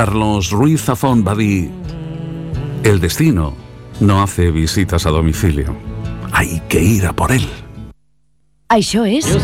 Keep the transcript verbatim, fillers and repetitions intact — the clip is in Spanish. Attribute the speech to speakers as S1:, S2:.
S1: Carlos Ruiz Zafón va dir: el destino no hace visitas a domicilio. Hay que ir a por él.
S2: Això és